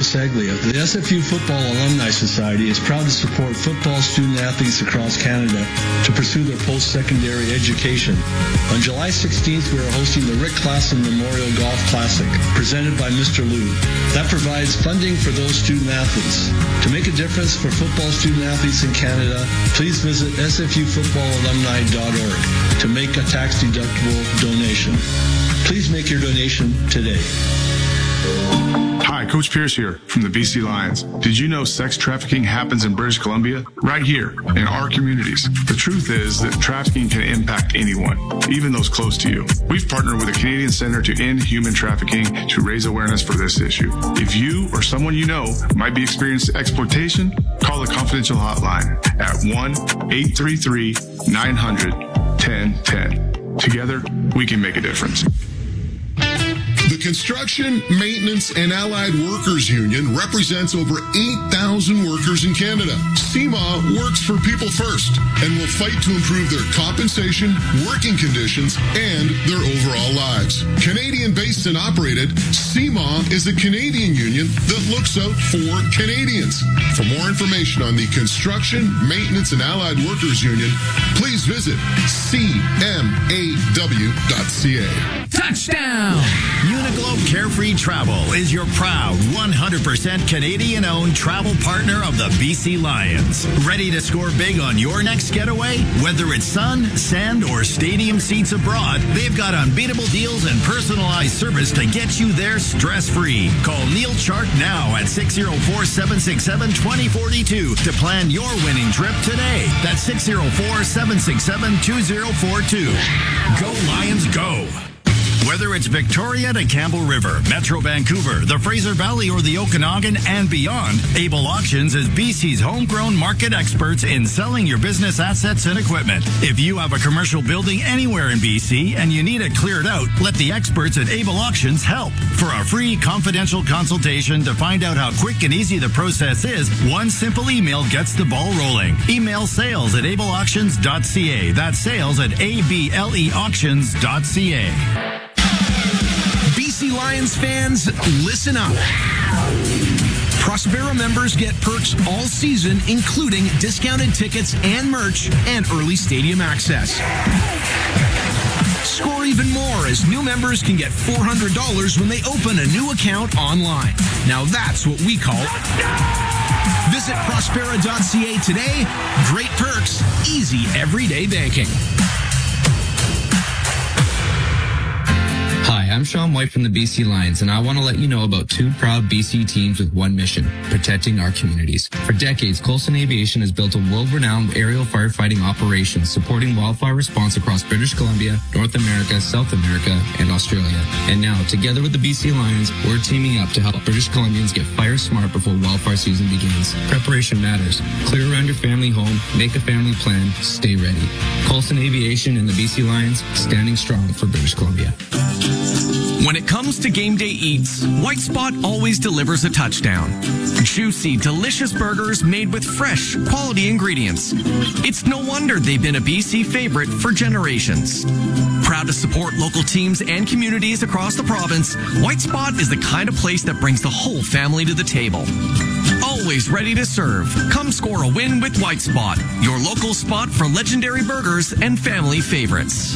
Saglia. The SFU Football Alumni Society is proud to support football student athletes across Canada to pursue their post-secondary education. On July 16th, we are hosting the Rick Klassen Memorial Golf Classic, presented by Mr. Lou. That provides funding for those student athletes. To make a difference for football student athletes in Canada, please visit sfufootballalumni.org to make a tax-deductible donation. Please make your donation today. Hi, Coach Pierce here from the BC Lions. Did you know sex trafficking happens in British Columbia? Right here, in our communities. The truth is that trafficking can impact anyone, even those close to you. We've partnered with the Canadian Centre to End Human Trafficking to raise awareness for this issue. If you or someone you know might be experiencing exploitation, call the confidential hotline at 1-833-900-1010. Together, we can make a difference. The Construction, Maintenance, and Allied Workers Union represents over 8,000 workers in Canada. CMA works for people first and will fight to improve their compensation, working conditions, and their overall lives. Canadian-based and operated, CMA is a Canadian union that looks out for Canadians. For more information on the Construction, Maintenance, and Allied Workers Union, please visit cmaw.ca. Touchdown! Uniglobe Carefree Travel is your proud 100% Canadian-owned travel partner of the BC Lions. Ready to score big on your next getaway? Whether it's sun, sand, or stadium seats abroad, they've got unbeatable deals and personalized service to get you there stress-free. Call Neil Chart now at 604-767-2042 to plan your winning trip today. That's 604-767-2042. Go Lions, go! Whether it's Victoria to Campbell River, Metro Vancouver, the Fraser Valley, or the Okanagan and beyond, Able Auctions is BC's homegrown market experts in selling your business assets and equipment. If you have a commercial building anywhere in BC and you need it cleared out, let the experts at Able Auctions help. For a free confidential consultation to find out how quick and easy the process is, one simple email gets the ball rolling. Email sales at ableauctions.ca. That's sales at ableauctions.ca. BC Lions fans, listen up. Prospera members get perks all season, including discounted tickets and merch and early stadium access. Score even more as new members can get $400 when they open a new account online. Now that's what we call Visit Prospera.ca today. Great perks, easy everyday banking. Hi, I'm Sean White from the BC Lions, and I want to let you know about two proud BC teams with one mission, protecting our communities. For decades, Coulson Aviation has built a world-renowned aerial firefighting operation supporting wildfire response across British Columbia, North America, South America, and Australia. And now, together with the BC Lions, we're teaming up to help British Columbians get fire smart before wildfire season begins. Preparation matters. Clear around your family home, make a family plan, stay ready. Coulson Aviation and the BC Lions, standing strong for British Columbia. When it comes to game day eats, White Spot always delivers a touchdown. Juicy, delicious burgers made with fresh, quality ingredients. It's no wonder they've been a BC favorite for generations. Proud to support local teams and communities across the province, White Spot is the kind of place that brings the whole family to the table. Always ready to serve. Come score a win with White Spot, your local spot for legendary burgers and family favorites.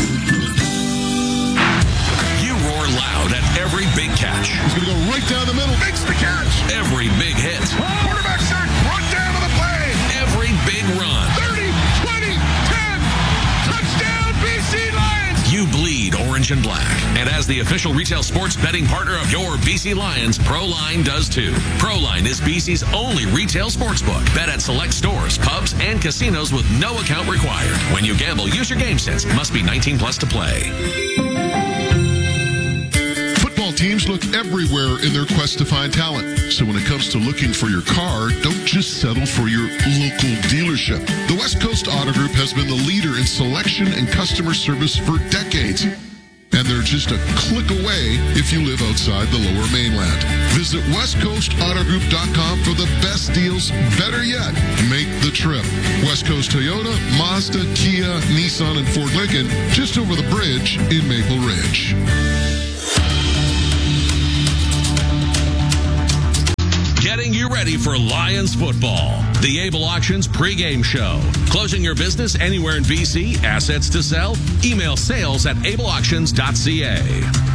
Loud at every big catch. He's going to go right down the middle. Makes the catch. Every big hit. Quarterback sack. Run down to the play. Every big run. 30, 20, 10. Touchdown, BC Lions. You bleed orange and black. And as the official retail sports betting partner of your BC Lions, ProLine does too. ProLine is BC's only retail sportsbook. Bet at select stores, pubs, and casinos with no account required. When you gamble, use your game sense. Must be 19 plus to play. Teams look everywhere in their quest to find talent. So when it comes to looking for your car, don't just settle for your local dealership. The West Coast Auto Group has been the leader in selection and customer service for decades. And they're just a click away if you live outside the Lower Mainland. Visit westcoastautogroup.com for the best deals. Better yet, make the trip. West Coast Toyota, Mazda, Kia, Nissan, and Ford Lincoln, just over the bridge in Maple Ridge. ready for Lions football. The Able Auctions pregame show. Closing your business anywhere in BC? Assets to sell? Email sales@ableauctions.ca.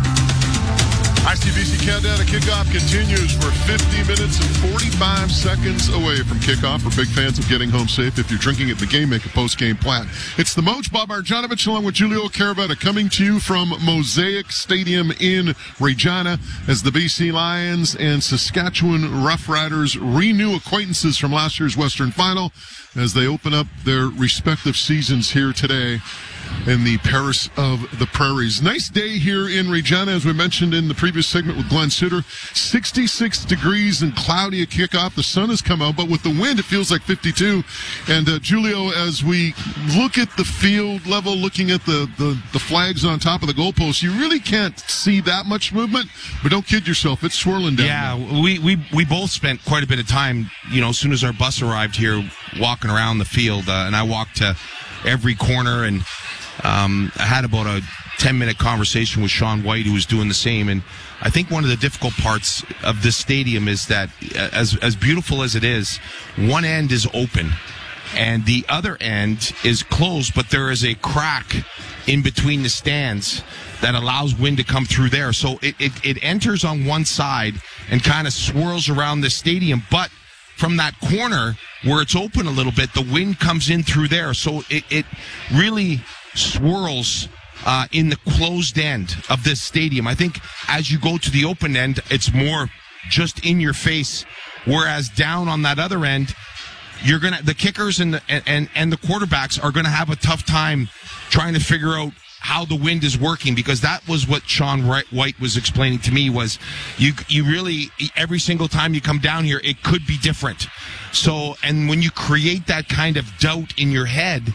ICBC Countdown to Kickoff continues. We're 50 minutes and 45 seconds away from kickoff. We're big fans of getting home safe. If you're drinking at the game, make a post-game plan. It's the Moj, Bob Marjanovic, along with Julio Caravetta, coming to you from Mosaic Stadium in Regina as the BC Lions and Saskatchewan Roughriders renew acquaintances from last year's Western Final as they open up their respective seasons here today in the Paris of the Prairies. Nice day here in Regina, as we mentioned in the previous segment with Glenn Sutter. 66 degrees and cloudy at kickoff. The sun has come out, but with the wind, it feels like 52. And Julio, as we look at the field level, looking at the flags on top of the goalposts, you really can't see that much movement, but don't kid yourself, it's swirling down. Yeah, we both spent quite a bit of time, as soon as our bus arrived here, walking around the field, and I walked to every corner, and I had about a 10-minute conversation with Sean White, who was doing the same. And I think one of the difficult parts of this stadium is that, as beautiful as it is, one end is open and the other end is closed, but there is a crack in between the stands that allows wind to come through there. So it enters on one side and kind of swirls around the stadium, but from that corner where it's open a little bit, the wind comes in through there. So it really swirls in the closed end of this stadium. I think as you go to the open end, it's more just in your face, whereas down on that other end, the kickers and the quarterbacks are gonna have a tough time trying to figure out how the wind is working, because that was what Sean White was explaining to me, was you really, every single time you come down here, it could be different. So, and when you create that kind of doubt in your head,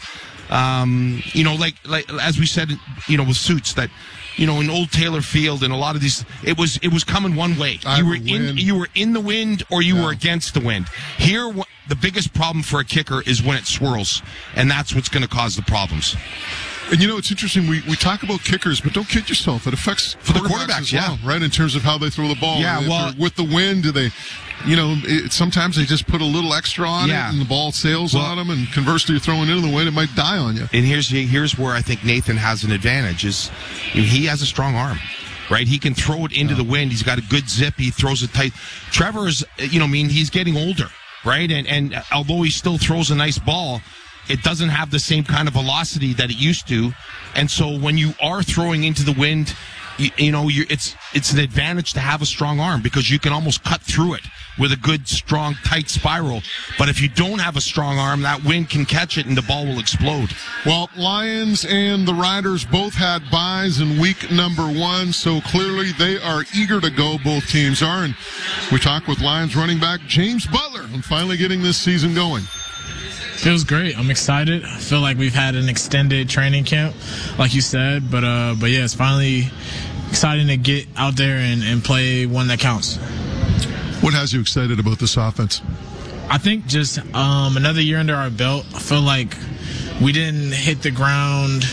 like as we said, with Suits, that, in Old Taylor Field and a lot of these, it was coming one way. You were in the wind or you were against the wind. Here, the biggest problem for a kicker is when it swirls, and that's what's going to cause the problems. And it's interesting, we talk about kickers, but don't kid yourself, it affects for the quarterbacks as well, right, in terms of how they throw the ball. Yeah, with the wind, do they, sometimes they just put a little extra on it and the ball sails on them, and conversely, you're throwing into the wind, it might die on you. And here's where I think Nathan has an advantage, is he has a strong arm. Right, he can throw it into the wind. He's got a good zip. He throws it tight. Trevor's, he's getting older, right? And although he still throws a nice ball, it doesn't have the same kind of velocity that it used to. And so when you are throwing into the wind, it's an advantage to have a strong arm, because you can almost cut through it with a good, strong, tight spiral. But if you don't have a strong arm, that wind can catch it and the ball will explode. Well, Lions and the Riders both had byes in week number 1, so clearly they are eager to go, both teams are. And we talked with Lions running back James Butler on finally getting this season going. Feels great. I'm excited. I feel like we've had an extended training camp, like you said, but yeah, it's finally exciting to get out there and play one that counts. What has you excited about this offense? I think just another year under our belt. I feel like we didn't hit the ground,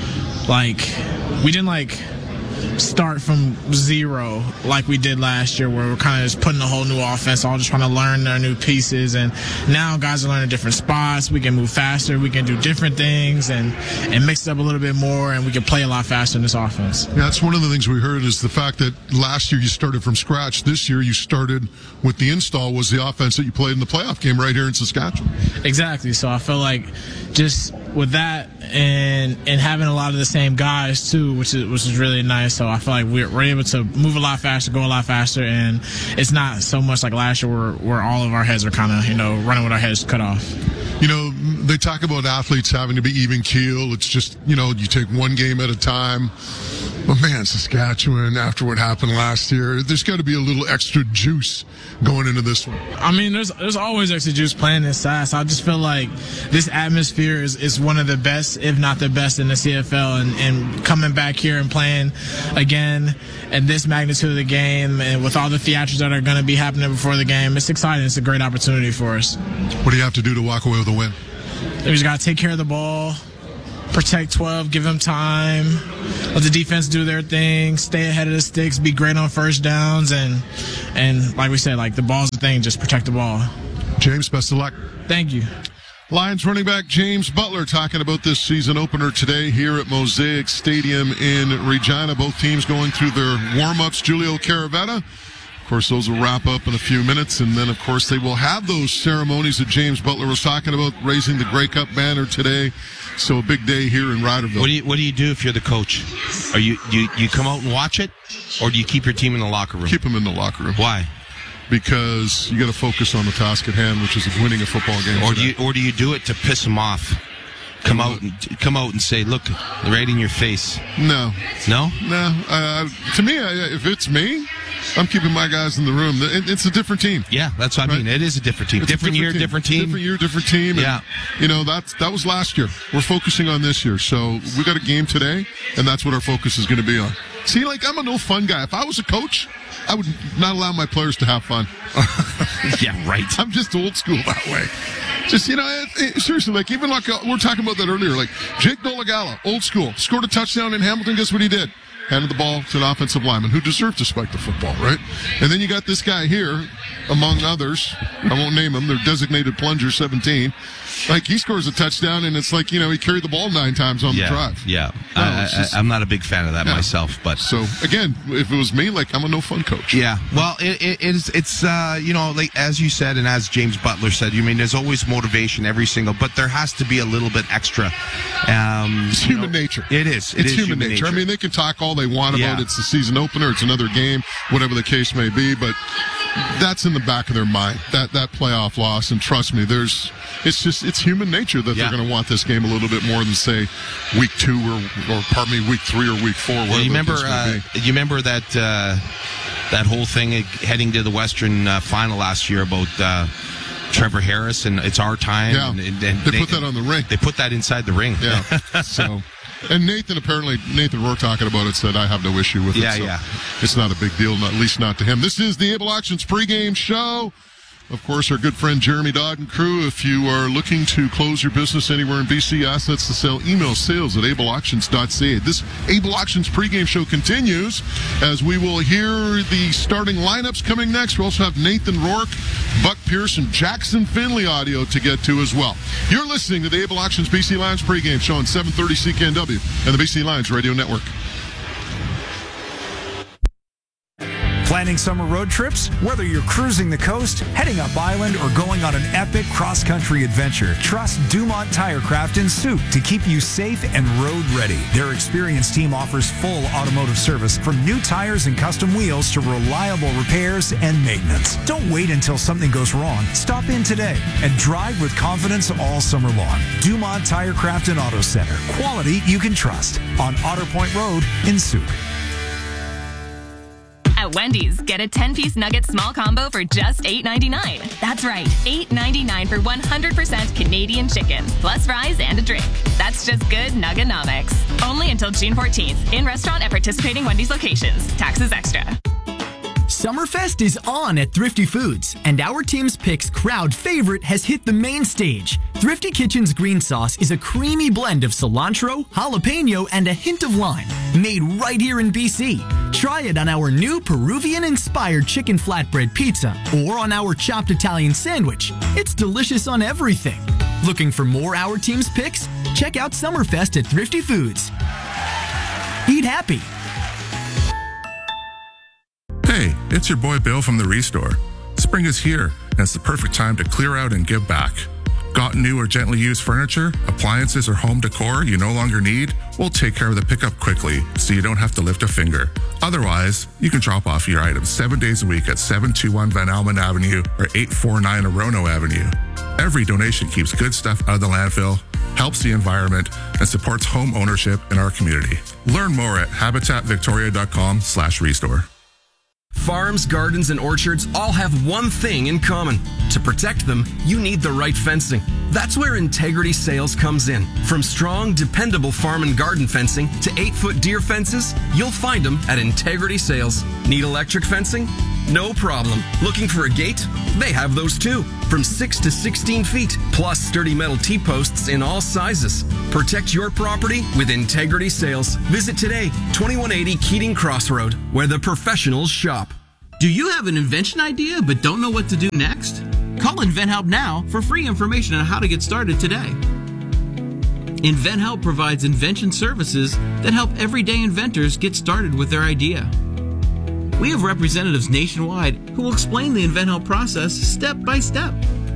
we didn't start from zero like we did last year, where we're kind of just putting a whole new offense, all just trying to learn our new pieces. And now guys are learning different spots. We can move faster. We can do different things and mix it up a little bit more, and we can play a lot faster in this offense. Yeah, that's one of the things we heard, is the fact that last year you started from scratch. This year you started with the install, was the offense that you played in the playoff game right here in Saskatchewan. Exactly. So I feel like just with that and having a lot of the same guys too, which is really nice. So I feel like we're able to move a lot faster, go a lot faster, and it's not so much like last year where all of our heads are kind of running with our heads cut off. They talk about athletes having to be even keel. It's just you take one game at a time. But man, Saskatchewan, after what happened last year, there's got to be a little extra juice going into this one. I mean, there's always extra juice playing in SAS. I just feel like this atmosphere is one of the best, if not the best, in the CFL. And coming back here and playing again at this magnitude of the game, and with all the theatrics that are going to be happening before the game, it's exciting. It's a great opportunity for us. What do you have to do to walk away with a win? We just got to take care of the ball, protect 12, give them time, let the defense do their thing, stay ahead of the sticks, be great on first downs, and like we said, like the ball's the thing, just protect the ball. James, best of luck. Thank you. Lions running back James Butler talking about this season opener today here at Mosaic Stadium in Regina. Both teams going through their warm-ups. Julio Caravetta. Of course, those will wrap up in a few minutes, and then, of course, they will have those ceremonies that James Butler was talking about, raising the Grey Cup banner today. So a big day here in Riderville. What do you do if you're the coach? Are you come out and watch it, or do you keep your team in the locker room? Keep them in the locker room. Why? Because you got to focus on the task at hand, which is winning a football game. Or do you do it to piss them off? Come out and say, look, right in your face. No. To me, if it's me, I'm keeping my guys in the room. It's a different team. Yeah, that's what I mean. It is a different team. Different year, different team. Different year, different team. Yeah. And, that was last year. We're focusing on this year. So we got a game today, and that's what our focus is going to be on. See, I'm a no fun guy. If I was a coach, I would not allow my players to have fun. Yeah, right. I'm just old school that way. Just, seriously, even we're talking about that earlier, Jake Dolegala, old school, scored a touchdown in Hamilton. Guess what he did? Handed the ball to an offensive lineman who deserved to spike the football, right? And then you got this guy here, among others. I won't name him. They're designated plunger 17. He scores a touchdown, and it's he carried the ball 9 times on the drive. Yeah. No, I'm not a big fan of that myself, but. So, again, if it was me, I'm a no fun coach. Yeah. Well, it's as you said, and as James Butler said, there's always motivation every single, but there has to be a little bit extra. It's human nature. It is. It's human nature. They can talk all they want about it's the season opener, it's another game, whatever the case may be, but that's in the back of their mind, that playoff loss. And trust me, it's human nature that they're going to want this game a little bit more than, say, week 2 or week 3 or week 4. Well, you remember that whole thing heading to the Western final last year about Trevor Harris and it's our time. Yeah, and they put that on the ring. They put that inside the ring. Yeah. So, and Nathan Rourke talking about it said, I have no issue with it. Yeah. It's not a big deal, at least not to him. This is the Able Auctions pregame show. Of course, our good friend Jeremy Dodd and crew. If you are looking to close your business anywhere in BC, assets to sell, email sales@ableauctions.ca. This Able Auctions pregame show continues as we will hear the starting lineups coming next. We also have Nathan Rourke, Buck Pierce, and Jackson Finley audio to get to as well. You're listening to the Able Auctions BC Lions pregame show on 730 CKNW and the BC Lions Radio Network. Planning summer road trips? Whether you're cruising the coast, heading up island, or going on an epic cross-country adventure, trust Dumont Tirecraft in Soup to keep you safe and road ready. Their experienced team offers full automotive service from new tires and custom wheels to reliable repairs and maintenance. Don't wait until something goes wrong. Stop in today and drive with confidence all summer long. Dumont Tirecraft and Auto Center. Quality you can trust on Otter Point Road in Soup. At Wendy's, get a 10-piece nugget small combo for just $8.99. That's right, $8.99 for 100% Canadian chicken, plus fries and a drink. That's just good Nuggenomics. Only until June 14th. In restaurant at participating Wendy's locations. Taxes extra. Summerfest is on at Thrifty Foods, and our team's picks crowd favorite has hit the main stage. Thrifty Kitchen's green sauce is a creamy blend of cilantro, jalapeno, and a hint of lime, made right here in BC. Try it on our new Peruvian-inspired chicken flatbread pizza or on our chopped Italian sandwich. It's delicious on everything. Looking for more Our Team's picks? Check out Summerfest at Thrifty Foods. Eat happy. Hey, it's your boy Bill from the Restore. Spring is here, and it's the perfect time to clear out and give back. Got new or gently used furniture, appliances, or home decor you no longer need? We'll take care of the pickup quickly so you don't have to lift a finger. Otherwise, you can drop off your items 7 days a week at 721 Van Almen Avenue or 849 Orono Avenue. Every donation keeps good stuff out of the landfill, helps the environment, and supports home ownership in our community. Learn more at habitatvictoria.com/restore. Farms, gardens, and orchards all have one thing in common. To protect them, you need the right fencing. That's where Integrity Sales comes in. From strong, dependable farm and garden fencing to 8-foot deer fences, you'll find them at Integrity Sales. Need electric fencing? No problem. Looking for a gate? They have those too. From 6 to 16 feet, plus sturdy metal T-posts in all sizes. Protect your property with Integrity Sales. Visit today, 2180 Keating Crossroad, where the professionals shop. Do you have an invention idea but don't know what to do next? Call InventHelp now for free information on how to get started today. InventHelp provides invention services that help everyday inventors get started with their idea. We have representatives nationwide who will explain the InventHelp process step by step.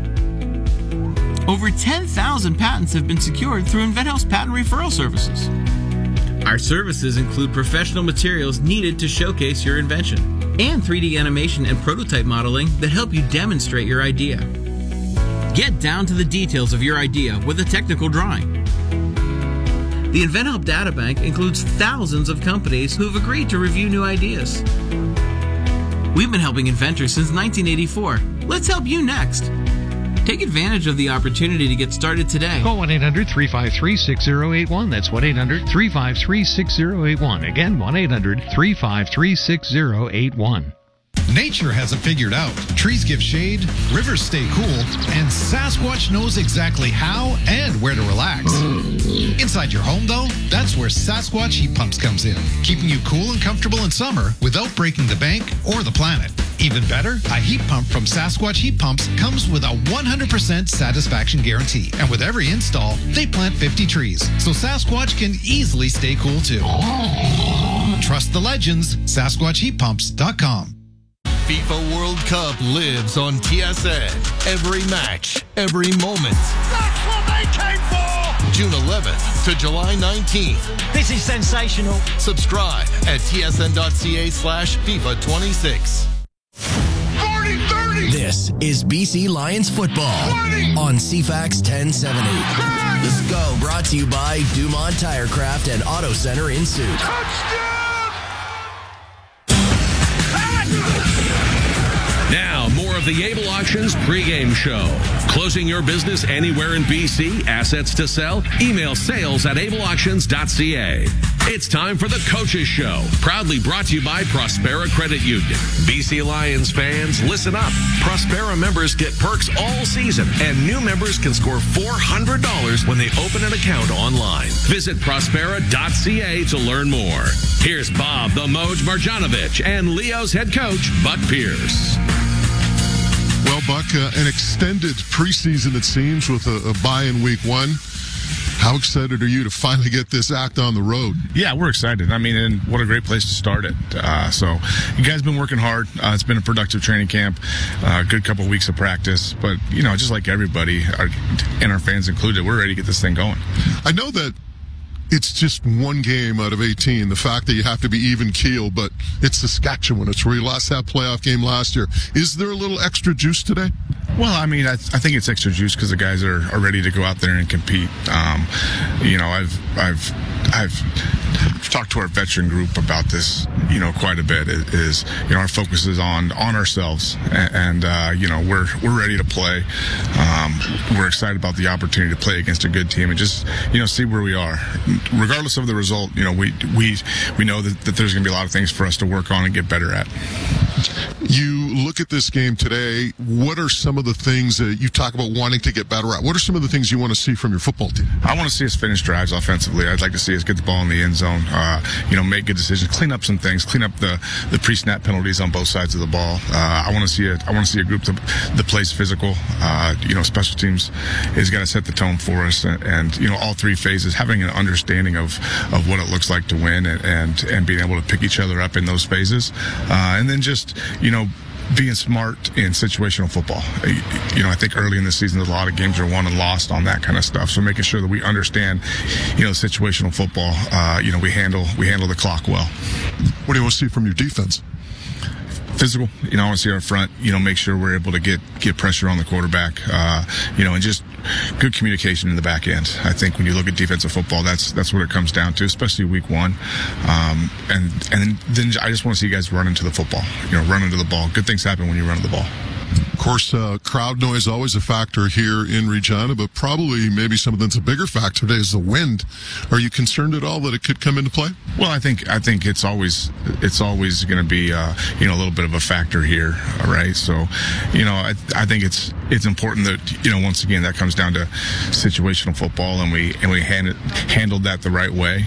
Over 10,000 patents have been secured through InventHelp's patent referral services. Our services include professional materials needed to showcase your invention and 3D animation and prototype modeling that help you demonstrate your idea. Get down to the details of your idea with a technical drawing. The InventHelp Databank includes thousands of companies who have agreed to review new ideas. We've been helping inventors since 1984. Let's help you next. Take advantage of the opportunity to get started today. Call 1-800-353-6081. That's 1-800-353-6081. Again, 1-800-353-6081. Nature has it figured out. Trees give shade, rivers stay cool, and Sasquatch knows exactly how and where to relax. Inside your home, though, that's where Sasquatch Heat Pumps comes in, keeping you cool and comfortable in summer without breaking the bank or the planet. Even better, a heat pump from Sasquatch Heat Pumps comes with a 100% satisfaction guarantee. And with every install, they plant 50 trees, so Sasquatch can easily stay cool too. Trust the legends, SasquatchHeatPumps.com. FIFA World Cup lives on TSN. Every match, every moment. That's what they came for! June 11th to July 19th. This is sensational. Subscribe at tsn.ca/FIFA26. 40-30! This is BC Lions football 20! On CFAX 1070. Let's go. Brought to you by Dumont Tirecraft and Auto Center in Suit. Touchdown! Now, more of the Able Auctions pregame show. Closing your business anywhere in BC, assets to sell? Email sales@ableauctions.ca. It's time for the Coaches Show, proudly brought to you by Prospera Credit Union. BC Lions fans, listen up. Prospera members get perks all season, and new members can score $400 when they open an account online. Visit Prospera.ca to learn more. Here's Bob the Moj Marjanovic and Leo's head coach, Buck Pierce. Well, Buck, an extended preseason, it seems, with a bye in week one. How excited are you to finally get this act on the road? Yeah, we're excited. I mean, and what a great place to start it. So you guys been working hard. It's been a productive training camp, a good couple of weeks of practice. But, you know, just like everybody, and our fans included, we're ready to get this thing going. I know that it's just one game out of 18, the fact that you have to be even keel, but it's Saskatchewan. It's where you lost that playoff game last year. Is there a little extra juice today? Well, I mean, I think it's extra juice because the guys are ready to go out there and compete. You know, I've talked to our veteran group about this, you know, quite a bit. Is you know, our focus is on ourselves, and you know, we're ready to play. We're excited about the opportunity to play against a good team and just, you know, see where we are. Regardless of the result, you know, we know that there's going to be a lot of things for us to work on and get better at. You look at this game today, what are some of the things that you talk about wanting to get better at? What are some of the things you want to see from your football team? I want to see us finish drives offensively. I'd like to see us get the ball in the end zone, you know, make good decisions, clean up some things, clean up the pre-snap penalties on both sides of the ball. I want to see a group that plays physical. You know, special teams is going to set the tone for us, and you know, all three phases, having an understanding of what it looks like to win, and being able to pick each other up in those phases, and then just, you know, being smart in situational football. You know, I think early in the season, a lot of games are won and lost on that kind of stuff. So making sure that we understand, you know, situational football. You know, we handle the clock well. What do you want to see from your defense? Physical. You know, I want to see our front, you know, make sure we're able to get pressure on the quarterback, you know, and just good communication in the back end. I think when you look at defensive football, that's what it comes down to, especially week one. And then I just want to see you guys run into the football, you know, run into the ball. Good things happen when you run into the ball. course, crowd noise always a factor here in Regina, but probably maybe something that's a bigger factor today is the wind. Are you concerned at all that it could come into play? Well, I think it's always going to be a little bit of a factor here, all right? So, I think it's important that once again that comes down to situational football, and we handled that the right way,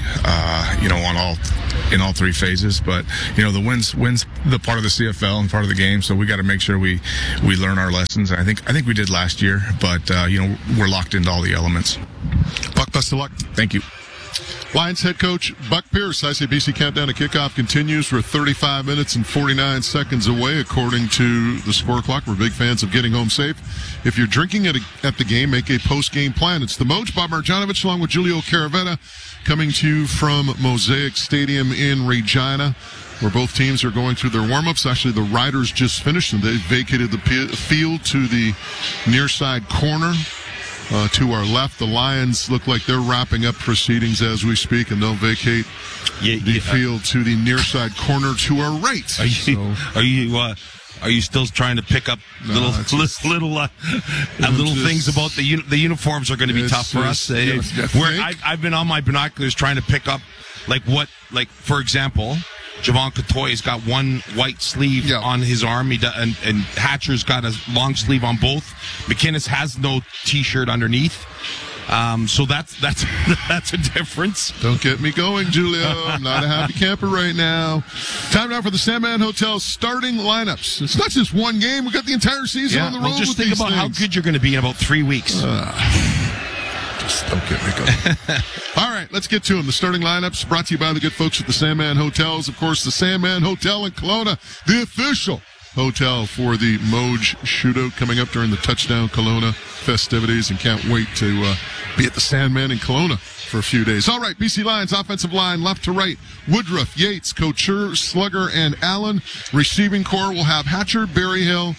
in all three phases. But the wind's the part of the CFL and part of the game, so we got to make sure we learn our lessons. And I think we did last year, but we're locked into all the elements. Buck, best of luck. Thank you. Lions head coach Buck Pierce. ICBC countdown to kickoff continues. We're 35 minutes and 49 seconds away, according to the score clock. We're big fans of getting home safe. If you're drinking at the game, make a post-game plan. It's the Moj, Bob Marjanovic, along with Julio Caravetta, coming to you from Mosaic Stadium in Regina, where both teams are going through their warm-ups. Actually, the Riders just finished, and they vacated the field to the near side corner. To our left, the Lions look like they're wrapping up proceedings as we speak, and they'll vacate the field to the near side corner to our right. Are you still trying to pick up little things about the uniforms are going to be tough for us? I've been on my binoculars trying to pick up for example, Javon Catoy's got one white sleeve on his arm, and Hatcher's got a long sleeve on both. McInnes has no T-shirt underneath. So that's a difference. Don't get me going, Julio. I'm not a happy camper right now. Time now for the Sandman Hotel starting lineups. It's not just one game. We got the entire season on the road. Just think about how good you're going to be in about 3 weeks. Just don't get me going. All right, let's get to them. The starting lineups brought to you by the good folks at the Sandman Hotels. Of course, the Sandman Hotel in Kelowna, the official hotel for the Moj shootout coming up during the Touchdown Kelowna festivities, and can't wait to be at the Sandman in Kelowna for a few days. All right, BC Lions offensive line left to right: Woodruff, Yates, Couture, Slugger, and Allen. Receiving core will have Hatcher, Berryhill,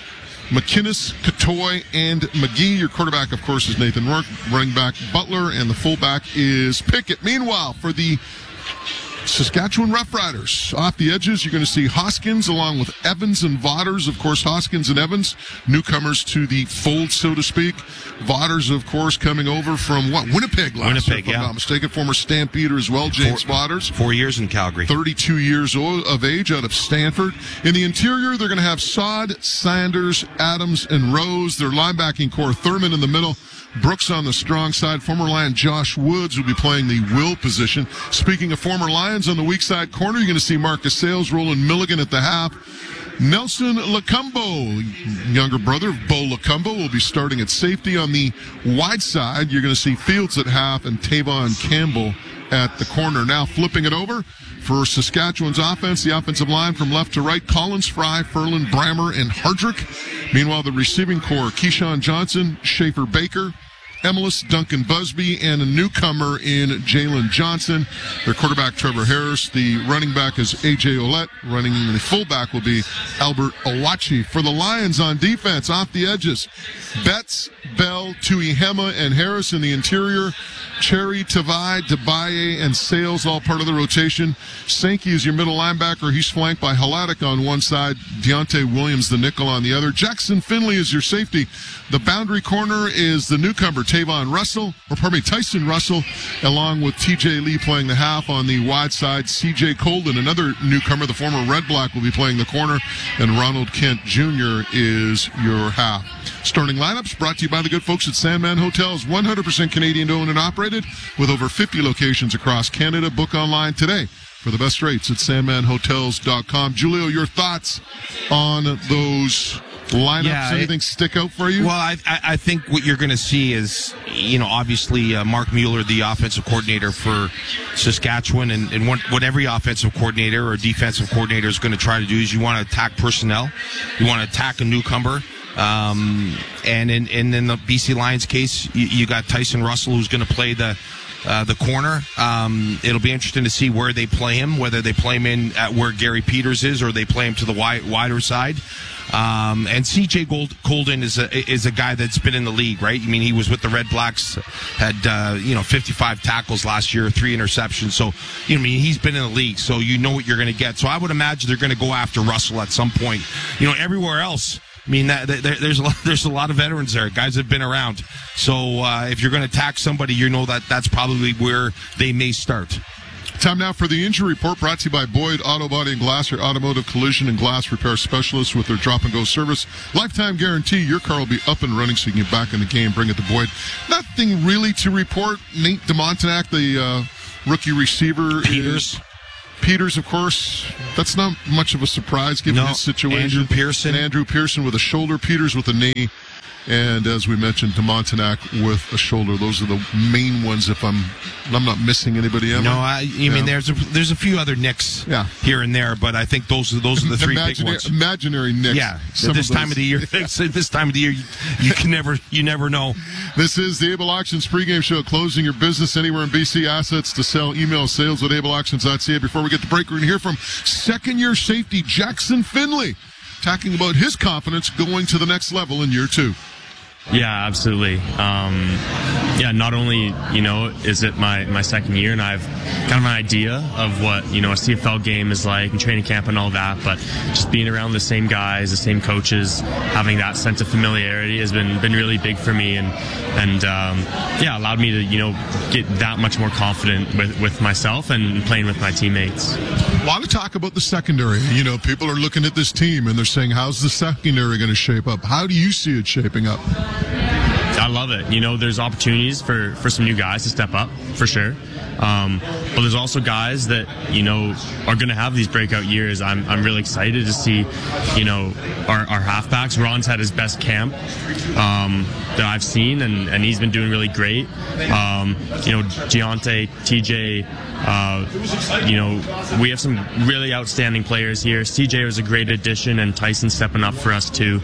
McInnes, Catoy, and McGee. Your quarterback, of course, is Nathan Rourke. Running back, Butler, and the fullback is Pickett. Meanwhile, for the Saskatchewan Roughriders, off the edges, you're going to see Hoskins along with Evans and Vaughters. Of course, Hoskins and Evans, newcomers to the fold, so to speak. Vaughters, of course, coming over from Winnipeg last year, if I'm not mistaken. Former Stampeder as well, James Vaughters. 4 years in Calgary. 32 years of age, out of Stanford. In the interior, they're going to have Sod, Sanders, Adams, and Rose. Their linebacking core, Thurman in the middle, Brooks on the strong side. Former Lion Josh Woods will be playing the will position. Speaking of former Lions, on the weak side corner, you're going to see Marcus Sales, Roland Milligan at the half. Nelson Lacumbo, younger brother of Bo Lacumbo, will be starting at safety. On the wide side, you're going to see Fields at half and Tavon Campbell at the corner. Now flipping it over for Saskatchewan's offense, the offensive line from left to right: Collins, Fry, Ferland, Brammer, and Hardrick. Meanwhile, the receiving core: Keyshawn Johnson, Schaefer Baker, Emelis, Duncan Busby, and a newcomer in Jalen Johnson. Their quarterback, Trevor Harris. The running back is A.J. Ouellette. Running the fullback will be Albert Awachi. For the Lions on defense, off the edges, Betts, Bell, Tuihema, and Harris. In the interior, Cherry, Tavai, Debaye, and Sales, all part of the rotation. Sankey is your middle linebacker. He's flanked by Haladik on one side, Deontay Williams, the nickel, on the other. Jackson Finley is your safety. The boundary corner is the newcomer, Tyson Russell, along with TJ Lee playing the half. On the wide side, CJ Colden, another newcomer, the former Red Black, will be playing the corner, and Ronald Kent Jr. is your half. Starting lineups brought to you by the good folks at Sandman Hotels, 100% Canadian owned and operated, with over 50 locations across Canada. Book online today for the best rates at sandmanhotels.com. Julio, your thoughts on those lineups? Anything stick out for you? Well, I think what you're going to see is, obviously Mark Mueller, the offensive coordinator for Saskatchewan, and what every offensive coordinator or defensive coordinator is going to try to do is you want to attack personnel. You want to attack a newcomer. And in the BC Lions case, you got Tyson Russell, who's going to play the corner. It'll be interesting to see where they play him, whether they play him in at where Gary Peters is, or they play him to the wider side. And CJ Colden is a guy that's been in the league, right? I mean, he was with the Red Blacks, had 55 tackles last year, 3 interceptions. So, he's been in the league, so you know what you're going to get. So I would imagine they're going to go after Russell at some point. Everywhere else, I mean, there's a lot of veterans there, guys that have been around. So if you're going to attack somebody, you know that's probably where they may start. Time now for the injury report, brought to you by Boyd Auto Body and Glass, your automotive collision and glass repair specialists with their drop-and-go service. Lifetime guarantee, your car will be up and running so you can get back in the game. Bring it to Boyd. Nothing really to report. Nate DeMontenac, the rookie receiver. Peters, of course, that's not much of a surprise given his situation. Andrew Pearson with a shoulder, Peters with a knee, and as we mentioned, DeMontenac with a shoulder. Those are the main ones. If I'm not missing anybody. Am I? No, I mean there's a few other nicks here and there, but I think those are the three big ones. Imaginary nicks. Yeah, at this time of the year, you never know. This is the Able Auctions pregame show, closing your business anywhere in BC. Assets to sell. Email sales at ableauctions.ca. Before we get to break, we're going to hear from second-year safety Jackson Finley, talking about his confidence going to the next level in year 2. Yeah, absolutely. Not only, is it my second year and I have kind of an idea of what, a CFL game is like and training camp and all that, but just being around the same guys, the same coaches, having that sense of familiarity has been really big for me and allowed me to, get that much more confident with myself and playing with my teammates. A lot of talk about the secondary. People are looking at this team and they're saying, how's the secondary going to shape up? How do you see it shaping up? I love it. There's opportunities for some new guys to step up, for sure. But there's also guys that, are going to have these breakout years. I'm really excited to see, our halfbacks. Ron's had his best camp that I've seen, and he's been doing really great. Giante, TJ, we have some really outstanding players here. CJ was a great addition, and Tyson stepping up for us too.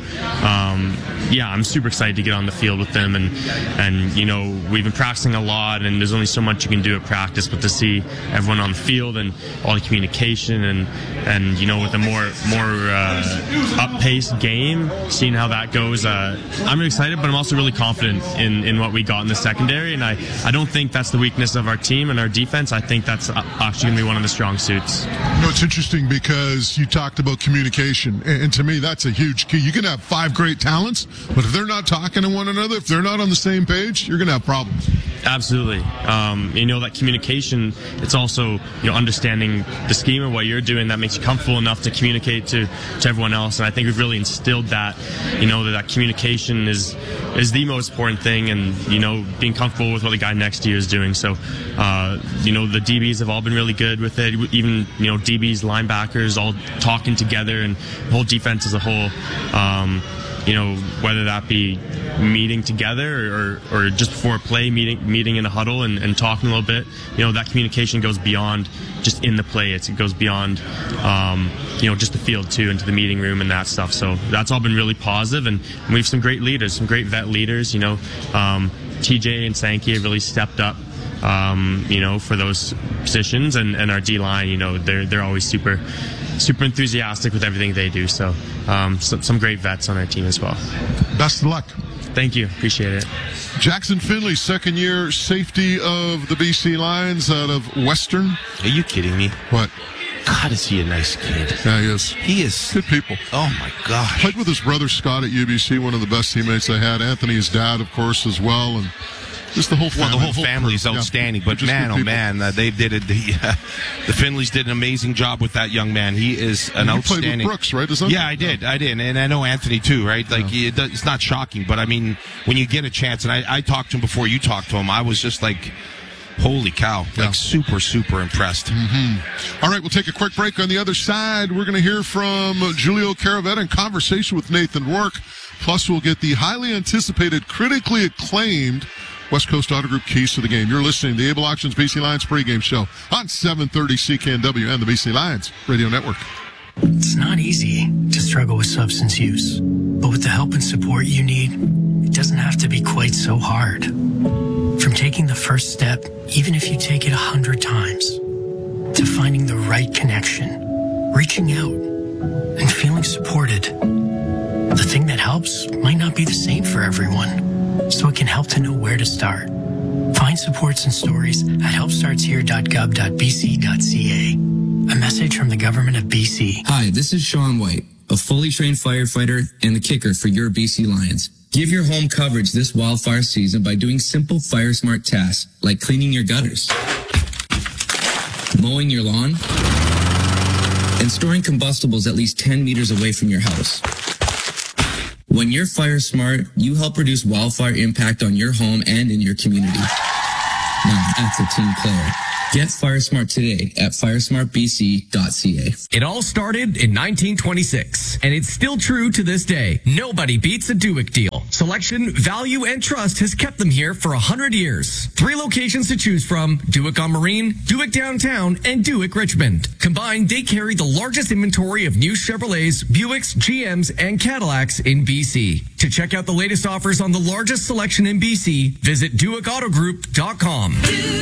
I'm super excited to get on the field with them, and we've been practicing a lot, and there's only so much you can do at practice, but to see everyone on the field and all the communication and with a more up-paced game, seeing how that goes, I'm excited, but I'm also really confident in what we got in the secondary, and I don't think that's the weakness of our team and our defense. I think that's actually going to be one of the strong suits. It's interesting because you talked about communication, and to me that's a huge key. You can have 5 great talents, but if they're not talking to one another, if they're not on the same page, you're going to have problems. Absolutely. That communication, it's also, understanding the scheme of what you're doing that makes you comfortable enough to communicate to everyone else. And I think we've really instilled that, that communication is the most important thing, and, being comfortable with what the guy next to you is doing. So, the DBs have all been really good with it. Even, DBs, linebackers, all talking together, and the whole defense as a whole. Whether that be meeting together or just before a play, meeting in a huddle and talking a little bit, that communication goes beyond just in the play. It goes beyond, just the field too, into the meeting room and that stuff. So that's all been really positive, and we have some great leaders, some great vet leaders. TJ and Sankey have really stepped up, for those positions, and our D-line, they're always super enthusiastic with everything they do. So some great vets on our team as well. Best of luck. Thank you. Appreciate it. Jackson Finley, second-year safety of the BC Lions out of Western. Are you kidding me? What? God, is he a nice kid. Yeah, he is. He is. Good people. Oh, my gosh. Played with his brother Scott at UBC, one of the best teammates I had. Anthony, his dad, of course, as well, and just the whole family. Well, the whole family is outstanding, but man, oh man, they did it. The Finleys did an amazing job with that young man. He is an outstanding. You played with Brooks, right? Yeah, I did, and I know Anthony too, right? Like it's not shocking, but I mean, when you get a chance, and I talked to him before you talked to him, I was just like, holy cow, like super impressed. Mm-hmm. All right, we'll take a quick break. On the other side, we're going to hear from Julio Caravetta in conversation with Nathan Rourke. Plus, we'll get the highly anticipated, critically acclaimed West Coast Auto Group keys to the game. You're listening to the Able Auctions BC Lions pregame show on 730 CKNW and the BC Lions Radio Network. It's not easy to struggle with substance use, but with the help and support you need, it doesn't have to be quite so hard. From taking the first step, even if you take it 100 times, to finding the right connection, reaching out, and feeling supported. The thing that helps might not be the same for everyone, so it can help to know where to start. Find supports and stories at helpstartshere.gov.bc.ca. A message from the government of BC. Hi, this is Sean White. a fully trained firefighter, and the kicker for your BC Lions. Give your home coverage this wildfire season by doing simple fire smart tasks like cleaning your gutters, mowing your lawn, and storing combustibles at least 10 meters away from your house. When you're fire smart, you help reduce wildfire impact on your home and in your community. Now that's a team player. Get Fire Smart today at firesmartbc.ca. It all started in 1926, and it's still true to this day. Nobody beats a Duick deal. Selection, value, and trust has kept them here for 100 years. 3 locations to choose from: Duick on Marine, Duick Downtown, and Duick Richmond. Combined, they carry the largest inventory of new Chevrolets, Buicks, GMs, and Cadillacs in BC. To check out the latest offers on the largest selection in BC, visit DuickAutoGroup.com.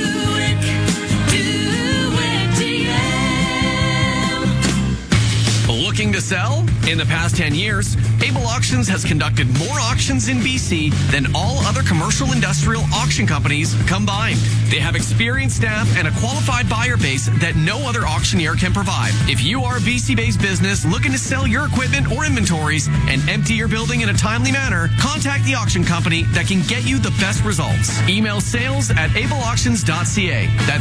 Looking to sell? In the past 10 years, Able Auctions has conducted more auctions in BC than all other commercial industrial auction companies combined. They have experienced staff and a qualified buyer base that no other auctioneer can provide. If you are a BC-based business looking to sell your equipment or inventories and empty your building in a timely manner, contact the auction company that can get you the best results. Email sales@ableauctions.ca. That's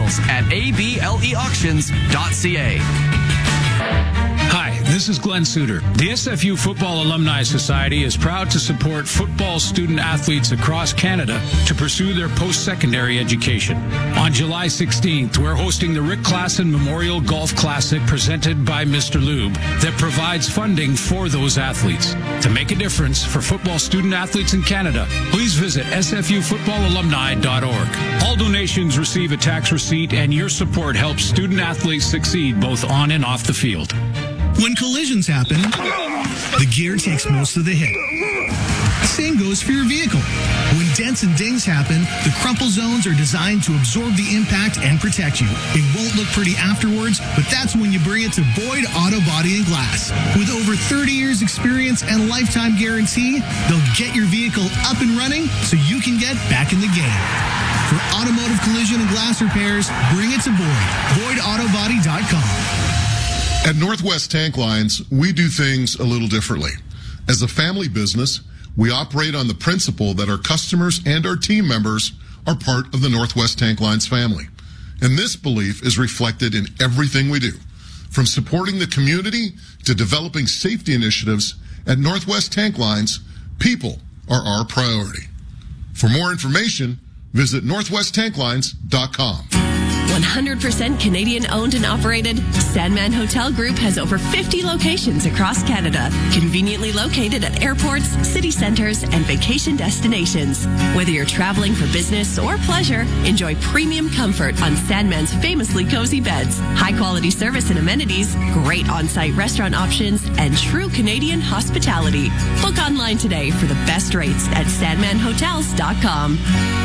sales@ableauctions.ca. Hi, this is Glenn Suter. The SFU Football Alumni Society is proud to support football student athletes across Canada to pursue their post-secondary education. On July 16th, we're hosting the Rick Klassen Memorial Golf Classic presented by Mr. Lube that provides funding for those athletes. To make a difference for football student athletes in Canada, please visit sfufootballalumni.org. All donations receive a tax receipt, and your support helps student athletes succeed both on and off the field. When collisions happen, the gear takes most of the hit. Same goes for your vehicle. When dents and dings happen, the crumple zones are designed to absorb the impact and protect you. It won't look pretty afterwards, but that's when you bring it to Boyd Auto Body and Glass. With over 30 years experience and a lifetime guarantee, they'll get your vehicle up and running so you can get back in the game. For automotive collision and glass repairs, bring it to Boyd. BoydAutoBody.com. At Northwest Tank Lines, we do things a little differently. As a family business, we operate on the principle that our customers and our team members are part of the Northwest Tank Lines family. And this belief is reflected in everything we do. From supporting the community to developing safety initiatives, at Northwest Tank Lines, people are our priority. For more information, visit northwesttanklines.com. 100% Canadian owned and operated, Sandman Hotel Group has over 50 locations across Canada, conveniently located at airports, city centres, and vacation destinations. Whether you're traveling for business or pleasure, enjoy premium comfort on Sandman's famously cozy beds, high-quality service and amenities, great on-site restaurant options, and true Canadian hospitality. Book online today for the best rates at sandmanhotels.com.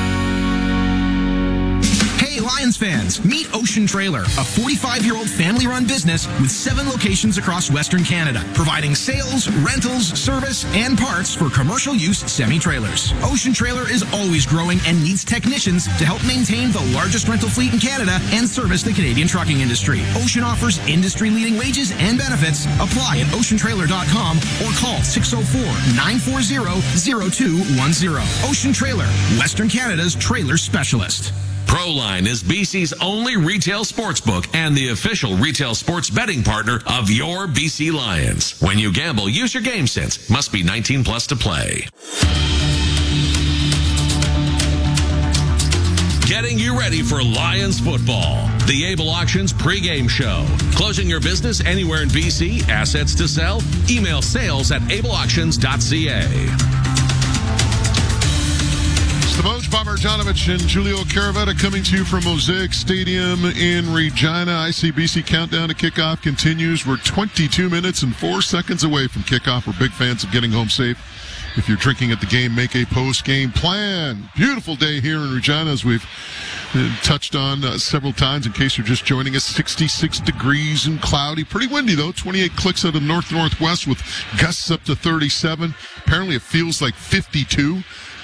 Hey, Lions fans, meet Ocean Trailer, a 45-year-old family-run business with 7 locations across Western Canada, providing sales, rentals, service, and parts for commercial use semi-trailers. Ocean Trailer is always growing and needs technicians to help maintain the largest rental fleet in Canada and service the Canadian trucking industry. Ocean offers industry-leading wages and benefits. Apply at oceantrailer.com or call 604-940-0210. Ocean Trailer, Western Canada's trailer specialist. Proline is BC's only retail sportsbook and the official retail sports betting partner of your BC Lions. When you gamble, use your game sense. Must be 19 plus to play. Getting you ready for Lions football. The Able Auctions pregame show. Closing your business anywhere in BC, assets to sell? Email sales@ableauctions.ca. Stavoj Pomerjanovic and Julio Caravetta coming to you from Mosaic Stadium in Regina. ICBC countdown to kickoff continues. We're 22 minutes and 4 seconds away from kickoff. We're big fans of getting home safe. If you're drinking at the game, make a post-game plan. Beautiful day here in Regina, as we've touched on several times. In case you're just joining us, 66 degrees and cloudy. Pretty windy, though. 28 clicks out of north-northwest with gusts up to 37. Apparently it feels like 52.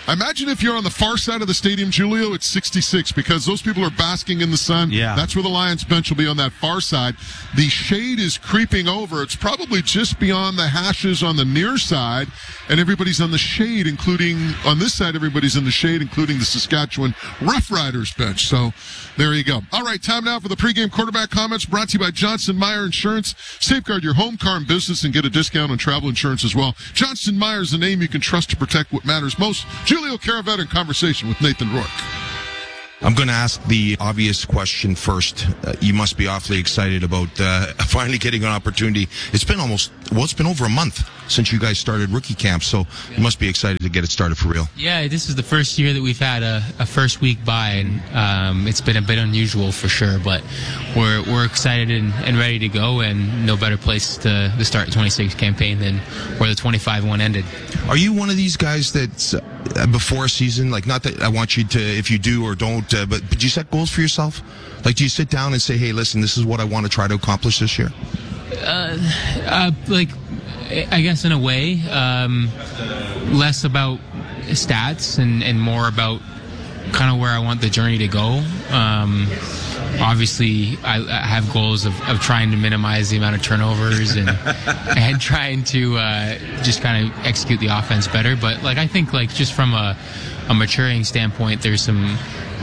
Imagine if you're on the far side of the stadium, Julio, it's 66 because those people are basking in the sun. Yeah. That's where the Lions bench will be, on that far side. The shade is creeping over. It's probably just beyond the hashes on the near side, and everybody's on the shade, including on this side, everybody's in the shade, including the Saskatchewan Roughriders bench. So there you go. All right, time now for the pregame quarterback comments brought to you by Johnson Meyer Insurance. Safeguard your home, car, and business and get a discount on travel insurance as well. Johnson Meyer is the name you can trust to protect what matters most. Julio Caravetta in conversation with Nathan Rourke. I'm going to ask the obvious question first. You must be awfully excited about finally getting an opportunity. It's been over a month since you guys started rookie camp, so you must be excited to get it started for real. Yeah, this is the first year that we've had a first week bye, and it's been a bit unusual for sure, but we're excited and ready to go, and no better place to start the 26 campaign than where the 25-1 ended. Are you one of these guys that's before a season, like, not that I want you to, if you do or don't, but do you set goals for yourself? Like, do you sit down and say, hey, listen, this is what I want to try to accomplish this year? Like, I guess in a way, less about stats and more about kind of where I want the journey to go. Obviously, I have goals of trying to minimize the amount of turnovers and trying to just kind of execute the offense better. But like, I think like just from a maturing standpoint, there's some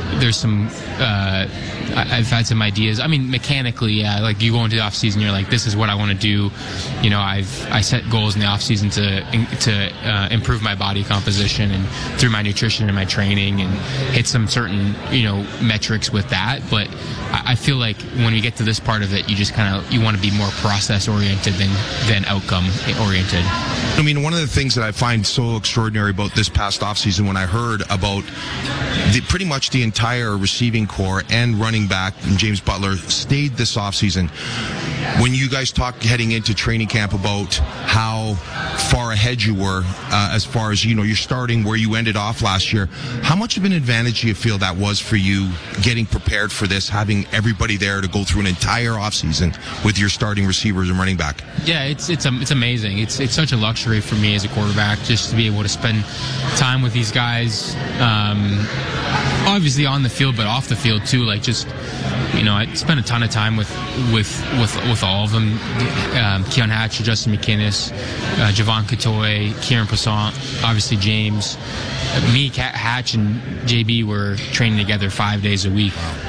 I've had some ideas. I mean, mechanically, yeah, like you go into the off season, you're like, this is what I want to do. You know, I set goals in the off season to improve my body composition and through my nutrition and my training and hit some certain, metrics with that. But I feel like when you get to this part of it, you just you want to be more process oriented than outcome oriented. I mean, one of the things that I find so extraordinary about this past offseason, when I heard about pretty much the entire receiving core and running back, and James Butler stayed this offseason. When you guys talked heading into training camp about how far ahead you were as far as, you're starting where you ended off last year, how much of an advantage do you feel that was for you getting prepared for this, having everybody there to go through an entire offseason with your starting receivers and running back? Yeah, it's amazing. It's such a luxury for me as a quarterback just to be able to spend time with these guys, obviously on the field, but off the field too. Like just, I spent a ton of time with all of them. Keon Hatcher, Justin McInnis, Javon Catoy, Kieran Poisson, obviously James. Me, Hatch, and JB were training together 5 days a week.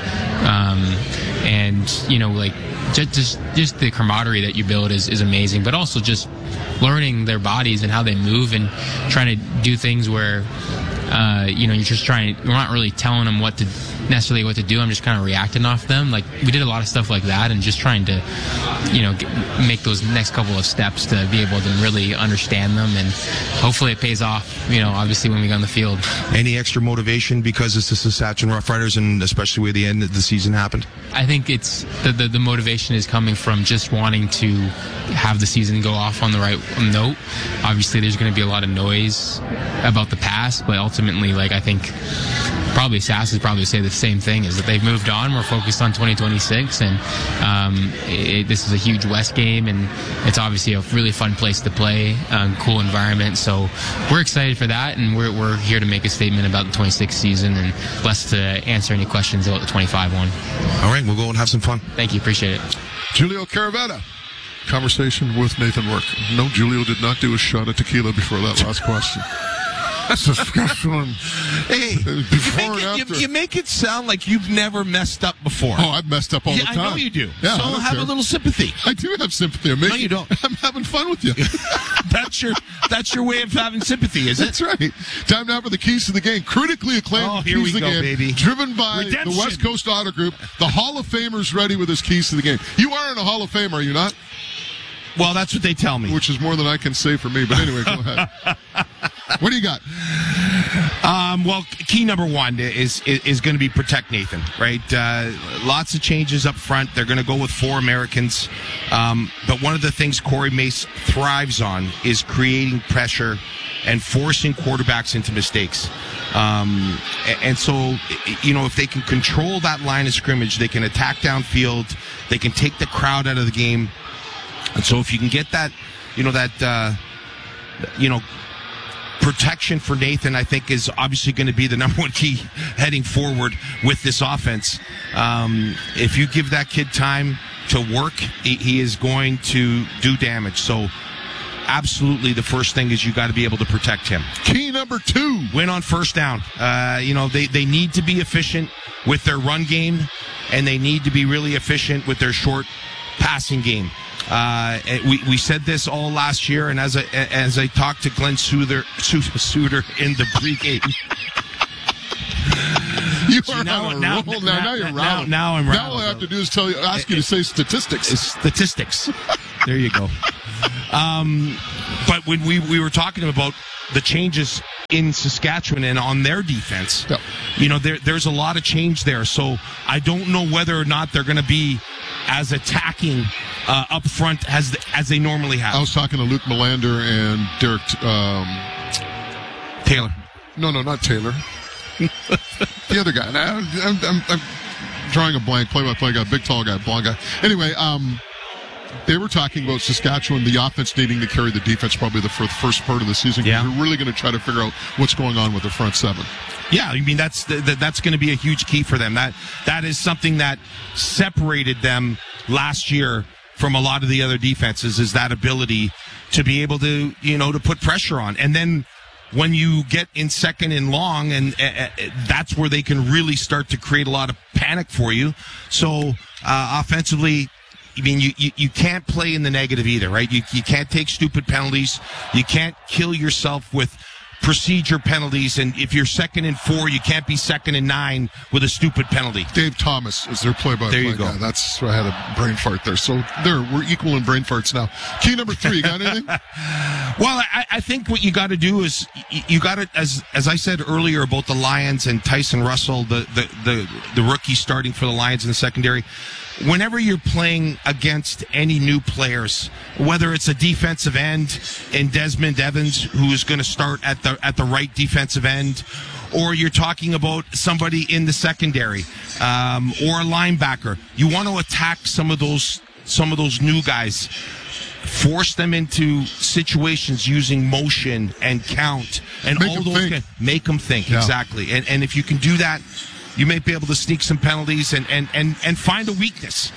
Just the camaraderie that you build is amazing, but also just learning their bodies and how they move and trying to do things where you're not really telling them what to do. I'm just kind of reacting off them. Like, we did a lot of stuff like that and just trying to, make those next couple of steps to be able to really understand them, and hopefully it pays off, obviously when we go on the field. Any extra motivation because it's the Saskatchewan Roughriders and especially where the end of the season happened? I think it's the motivation is coming from just wanting to have the season go off on the right note. Obviously there's going to be a lot of noise about the past, but ultimately, I think probably Sass would probably say the same thing, is that they've moved on. We're focused on 2026, and this is a huge West game, and it's obviously a really fun place to play, cool environment. So we're excited for that, and we're here to make a statement about the 26 season and less to answer any questions about the 25 one. All right, we'll go and have some fun. Thank you, appreciate it. Julio Caravetta. Conversation with Nathan Rourke. No, Julio did not do a shot of tequila before that last question. Hey, you make it sound like you've never messed up before. Oh, I've messed up all the time. I know you do. Yeah, so have a little sympathy. I do have sympathy. No, you don't. I'm having fun with you. That's your way of having sympathy, is it? That's right. Time now for the keys to the game. Critically acclaimed. Oh, here we go, baby. Driven by Redemption. the West Coast Auto Group. The Hall of Famer's ready with his keys to the game. You are in a Hall of Fame, are you not? Well, that's what they tell me. Which is more than I can say for me. But anyway, go ahead. What do you got? Well, key number one is going to be protect Nathan, right? Lots of changes up front. They're going to go with 4 Americans. But one of the things Corey Mace thrives on is creating pressure and forcing quarterbacks into mistakes. And so, if they can control that line of scrimmage, they can attack downfield, they can take the crowd out of the game. And so if you can get that, protection for Nathan, I think, is obviously going to be the number one key heading forward with this offense. If you give that kid time to work, he is going to do damage. So absolutely the first thing is you got to be able to protect him. Key number 2. Win on first down. They need to be efficient with their run game, and they need to be really efficient with their short passing game. We said this all last year, and as I talked to Glenn Suter in the pregame. You are on a roll now. Now you're rattled. Now I'm rattled. Now all I have to do is ask you to say statistics. Statistics. There you go. But when we were talking about the changes in Saskatchewan and on their defense, there's a lot of change there. So I don't know whether or not they're going to be as attacking up front as they normally have. I was talking to Luke Melander and Derek Taylor. No, not Taylor. The other guy. I'm drawing a blank. Play-by-play guy, big tall guy, blonde guy. Anyway, they were talking about Saskatchewan, the offense needing to carry the defense probably for the first part of the season. Yeah. We're really going to try to figure out what's going on with the front seven. Yeah, I mean that's going to be a huge key for them. That is something that separated them last year from a lot of the other defenses, is that ability to be able to to put pressure on. And then when you get in second and long, and that's where they can really start to create a lot of panic for you. So offensively, I mean, you can't play in the negative either, right? You can't take stupid penalties. You can't kill yourself with procedure penalties. And if you're 2nd and 4, you can't be 2nd and 9 with a stupid penalty. Dave Thomas is their play-by-play There you go. guy. That's I had a brain fart there. So we're equal in brain farts now. Key number 3, you got anything? Well, I think what you got to do is you got to, as I said earlier about the Lions and Tyson Russell, the rookie starting for the Lions in the secondary. Whenever you're playing against any new players, whether it's a defensive end in Desmond Evans, who is going to start at the right defensive end, or you're talking about somebody in the secondary, or a linebacker, you want to attack some of those new guys. Force them into situations using motion and count and Make all them those think. Make them think. Yeah. Exactly. And if you can do that, you may be able to sneak some penalties and find a weakness.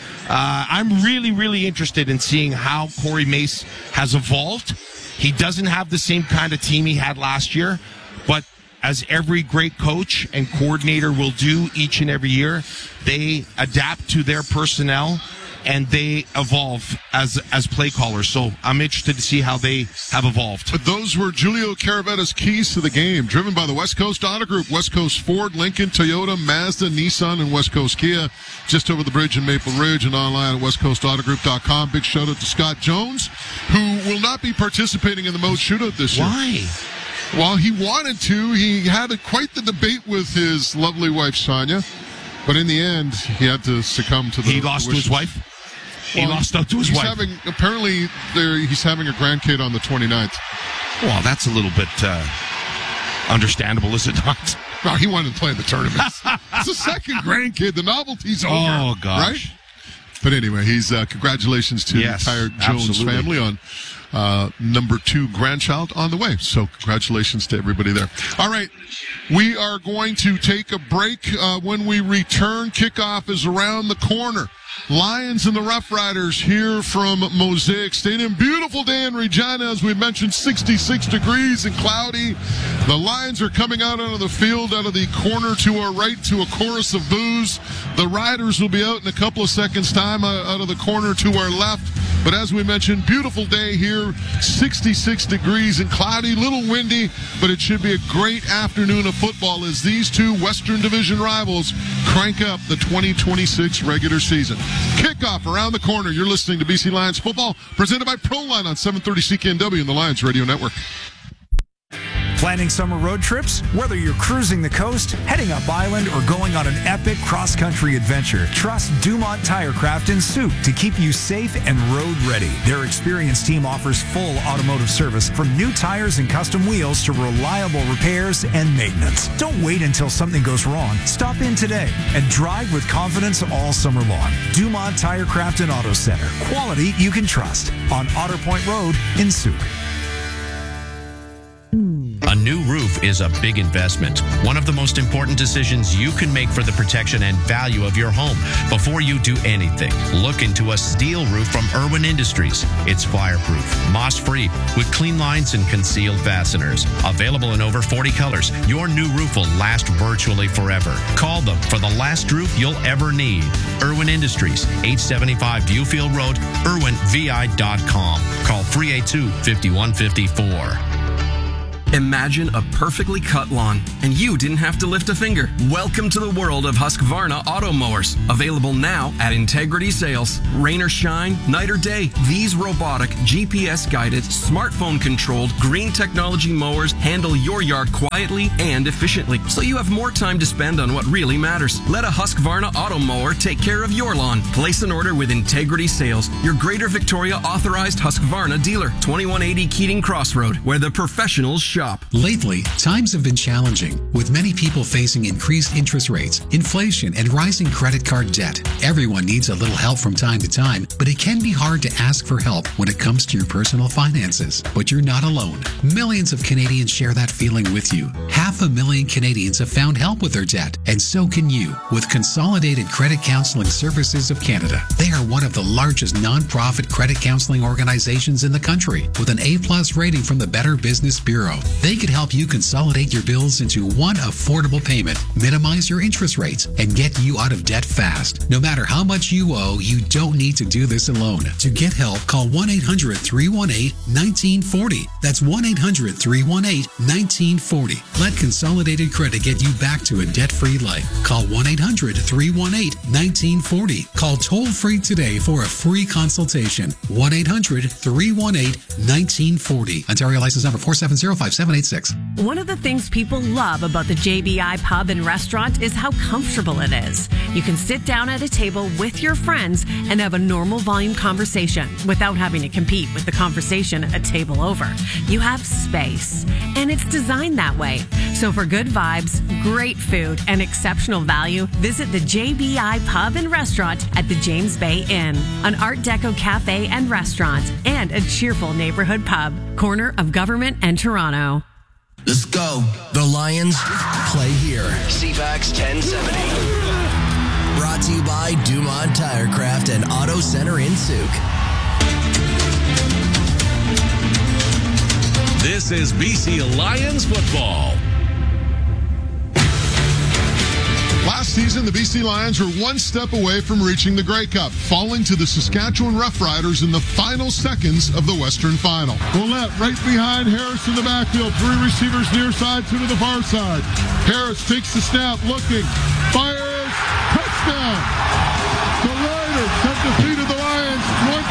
I'm really, really interested in seeing how Corey Mace has evolved. He doesn't have the same kind of team he had last year, but as every great coach and coordinator will do each and every year, they adapt to their personnel and they evolve as play callers. So I'm interested to see how they have evolved. But those were Julio Caravetta's keys to the game, driven by the West Coast Auto Group, West Coast Ford, Lincoln, Toyota, Mazda, Nissan, and West Coast Kia, just over the bridge in Maple Ridge and online at westcoastautogroup.com. Big shout out to Scott Jones, who will not be participating in the Mode Shootout this year. Why? Well, he wanted to. He had quite the debate with his lovely wife, Sonia. But in the end, he had to succumb to the He lost wishes. to his wife? He lost out to his wife. Apparently, he's having a grandkid on the 29th. Well, that's a little bit understandable, is it not? Well, he wanted to play in the tournament. It's a second grandkid. The novelty's over. Oh, gosh. Right? But anyway, he's congratulations to the entire Jones absolutely. family on number 2 grandchild on the way. So congratulations to everybody there. All right, we are going to take a break. When we return, kickoff is around the corner. Lions and the Rough Riders here from Mosaic Stadium. Beautiful day in Regina, as we mentioned, 66 degrees and cloudy. The Lions are coming out onto the field, out of the corner to our right, to a chorus of boos. The Riders will be out in a couple of seconds' time out of the corner to our left. But as we mentioned, beautiful day here, 66 degrees and cloudy, little windy, but it should be a great afternoon of football as these two Western Division rivals crank up the 2026 regular season. Kickoff around the corner. You're listening to BC Lions football, presented by ProLine on 730 CKNW and the Lions Radio Network. Planning summer road trips? Whether you're cruising the coast, heading up island, or going on an epic cross-country adventure, trust Dumont Tirecraft in Soup to keep you safe and road ready. Their experienced team offers full automotive service, from new tires and custom wheels to reliable repairs and maintenance. Don't wait until something goes wrong. Stop in today and drive with confidence all summer long. Dumont Tirecraft and Auto Center. Quality you can trust on Otter Point Road in Soup. A roof is a big investment. One of the most important decisions you can make for the protection and value of your home. Before you do anything, look into a steel roof from Irwin Industries. It's fireproof, moss-free, with clean lines and concealed fasteners. Available in over 40 colors, your new roof will last virtually forever. Call them for the last roof you'll ever need. Irwin Industries, 875 Viewfield Road, IrwinVI.com. Call 382-5154. Imagine a perfectly cut lawn, and you didn't have to lift a finger. Welcome to the world of Husqvarna Auto Mowers. Available now at Integrity Sales. Rain or shine, night or day, these robotic, GPS-guided, smartphone-controlled, green technology mowers handle your yard quietly and efficiently, so you have more time to spend on what really matters. Let a Husqvarna Auto Mower take care of your lawn. Place an order with Integrity Sales, your Greater Victoria authorized Husqvarna dealer. 2180 Keating Crossroad, where the professionals shop. Lately, times have been challenging, with many people facing increased interest rates, inflation, and rising credit card debt. Everyone needs a little help from time to time, but it can be hard to ask for help when it comes to your personal finances. But you're not alone. Millions of Canadians share that feeling with you. 500,000 Canadians have found help with their debt, and so can you, with Consolidated Credit Counseling Services of Canada. They are one of the largest nonprofit credit counseling organizations in the country, with an A+ rating from the Better Business Bureau. They could help you consolidate your bills into one affordable payment, minimize your interest rates, and get you out of debt fast. No matter how much you owe, you don't need to do this alone. To get help, call 1-800-318-1940. That's 1-800-318-1940. Let Consolidated Credit get you back to a debt-free life. Call 1-800-318-1940. Call toll-free today for a free consultation. 1-800-318-1940. Ontario license number 4705786. One of the things people love about the JBI Pub and Restaurant is how comfortable it is. You can sit down at a table with your friends and have a normal volume conversation without having to compete with the conversation a table over. You have space, and it's designed that way. So for good vibes, great food, and exceptional value, visit the JBI Pub and Restaurant at the James Bay Inn, an Art Deco cafe and restaurant, and a cheerful neighborhood pub, corner of Government and Toronto. Let's go. The Lions play here. CFAX 1070. Brought to you by Dumont Tirecraft and Auto Center in Souk. This is BC Lions football. Last season, the BC Lions were one step away from reaching the Grey Cup, falling to the Saskatchewan Roughriders in the final seconds of the Western Final. Ouellette right behind Harris in the backfield. Three receivers near side, two to the far side. Harris takes the snap, looking, fires, touchdown. The Riders have defeated the Lions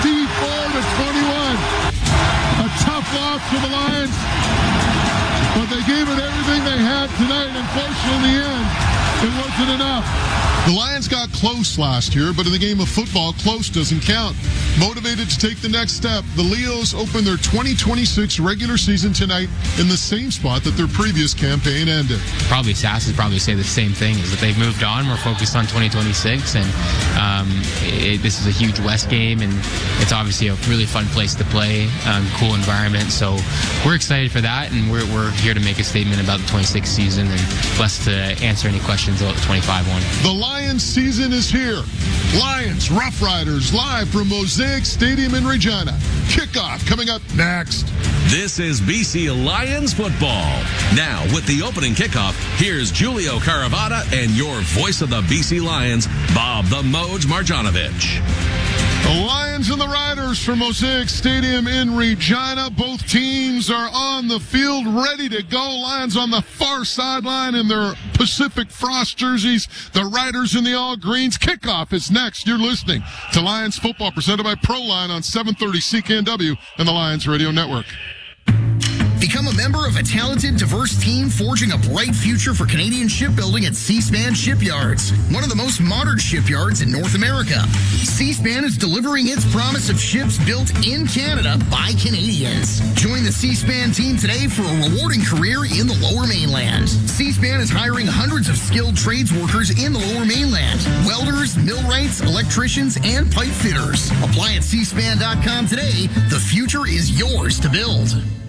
24-21. A tough loss for the Lions, but they gave it everything they had tonight. Unfortunately, in the end, it wasn't enough. The Lions got close last year, but in the game of football, close doesn't count. Motivated to take the next step, the Leos open their 2026 regular season tonight in the same spot that their previous campaign ended. Probably Sass would probably say the same thing, is that they've moved on. We're focused on 2026, and this is a huge West game, and it's obviously a really fun place to play, cool environment. So we're excited for that, and we're here to make a statement about the 26th season and blessed to answer any questions about the 25 one. The Lions season is here. Lions, Rough Riders, live from Mosaic Stadium in Regina. Kickoff coming up next. This is BC Lions football. Now, with the opening kickoff, here's Julio Caravata and your voice of the BC Lions, Bob the Moj Marjanovic. The Lions and the Riders from Mosaic Stadium in Regina. Both teams are on the field, ready to go. Lions on the far sideline in their Pacific Frost jerseys. The Riders in the all greens. Kickoff is next. You're listening to Lions football, presented by ProLine on 730 CKNW and the Lions Radio Network. Become a member of a talented, diverse team forging a bright future for Canadian shipbuilding at Seaspan Shipyards, one of the most modern shipyards in North America. Seaspan is delivering its promise of ships built in Canada by Canadians. Join the Seaspan team today for a rewarding career in the Lower Mainland. Seaspan is hiring hundreds of skilled trades workers in the Lower Mainland: welders, millwrights, electricians, and pipe fitters. Apply at seaspan.com today. The future is yours to build.